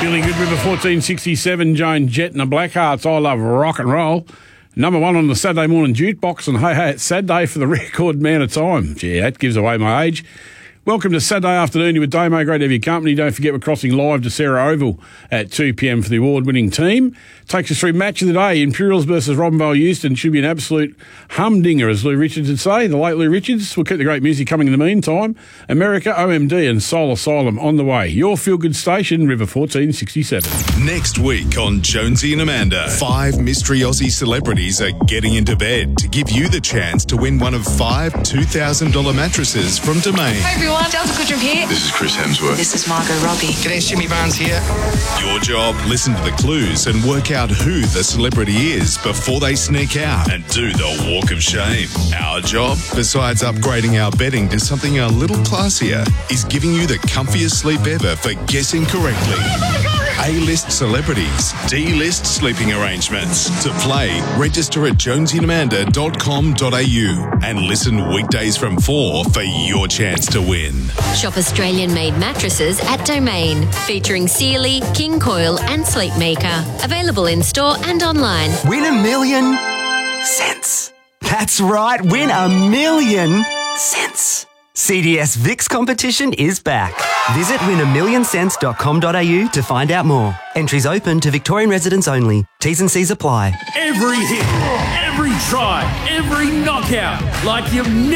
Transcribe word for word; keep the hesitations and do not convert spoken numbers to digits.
Feeling good with a fourteen sixty-seven Joan Jett and the Blackhearts. I love rock and roll. Number one on the Saturday morning jukebox, and hey, hey, it's Saturday for the record amount of time. Gee, that gives away my age. Welcome to Saturday afternoon with Damo. Great to have your company. Don't forget we're crossing live to Sarah Oval at two p.m. for the award-winning team. Takes us through match of the day. Imperials versus Robinvale Euston should be an absolute humdinger, as Lou Richards would say. The late Lou Richards. We'll keep the great music coming in the meantime. America, O M D and Soul Asylum on the way. Your feel-good station, River fourteen sixty-seven. Next week on Jonesy and Amanda, five mystery Aussie celebrities are getting into bed to give you the chance to win one of five two thousand dollars mattresses from Domain. Hi everyone, Delta Goodrum here. This is Chris Hemsworth. This is Margot Robbie. G'day, Jimmy Barnes here. Your job, listen to the clues and work out who the celebrity is before they sneak out and do the walk of shame. Our job, besides upgrading our bedding to something a little classier, is giving you the comfiest sleep ever for guessing correctly. A-list celebrities, D-list sleeping arrangements. To play, register at jonesy and amanda dot com dot a u and listen weekdays from four for your chance to win. Shop Australian-made mattresses at Domain, featuring Sealy, King Coil and Sleepmaker. Available in-store and online. Win a million cents. That's right, win a million cents. C D S Vix competition is back. Visit win a million cents dot com dot a u to find out more. Entries open to Victorian residents only. T's and C's apply. Every hit, every try, every knockout, like you've never